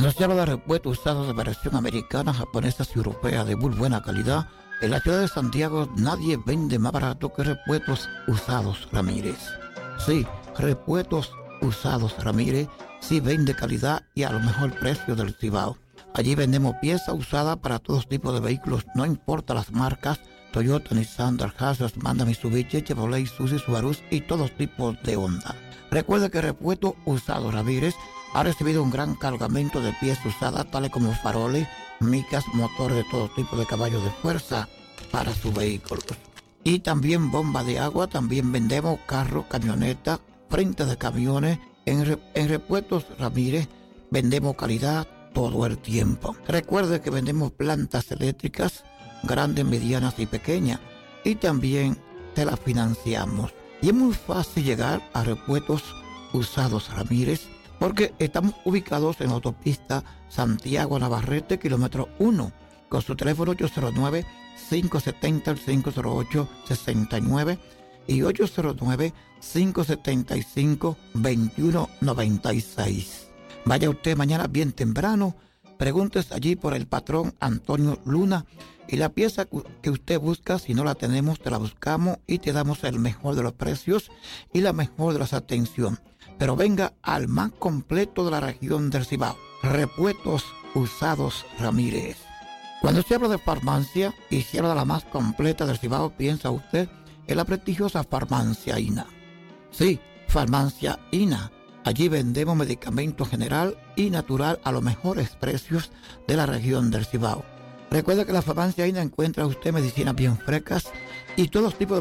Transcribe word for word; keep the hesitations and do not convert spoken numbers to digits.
Cuando se habla de repuestos usados de versión americana, japonesas y europeas de muy buena calidad, en la ciudad de Santiago nadie vende más barato que Repuestos Usados Ramírez. Sí, Repuestos Usados Ramírez sí vende calidad y a lo mejor precio del Cibao. Allí vendemos piezas usadas para todos tipos de vehículos, no importa las marcas, Toyota, Nissan, Daihatsu, Mazda, Mitsubishi, Chevrolet, Isuzu, Subaru y todos tipos de Honda. Recuerde que Repuestos Usados Ramírez ha recibido un gran cargamento de piezas usadas, tales como faroles, micas, motores de todo tipo de caballos de fuerza para sus vehículos. Y también bomba de agua, también vendemos carros, camionetas, frentes de camiones. En, Re- en Repuestos Ramírez vendemos calidad todo el tiempo. Recuerde que vendemos plantas eléctricas, grandes, medianas y pequeñas. Y también te las financiamos. Y es muy fácil llegar a Repuestos Usados Ramírez, porque estamos ubicados en la autopista Santiago-Navarrete, kilómetro uno, con su teléfono ocho cero nueve, cinco siete cero, cinco cero ocho, seis nueve y ocho cero nueve, cinco siete cinco, dos uno nueve seis. Vaya usted mañana bien temprano, preguntes allí por el patrón Antonio Luna y la pieza que usted busca, si no la tenemos, te la buscamos y te damos el mejor de los precios y la mejor de las atenciones. Pero venga al más completo de la región del Cibao, Repuestos Usados Ramírez. Cuando se habla de farmacia y se habla de la más completa del Cibao, piensa usted en la prestigiosa Farmacia INA. Sí, Farmacia INA. Allí vendemos medicamento general y natural a los mejores precios de la región del Cibao. Recuerda que en la Farmacia INA encuentra usted medicinas bien frescas y todos tipos de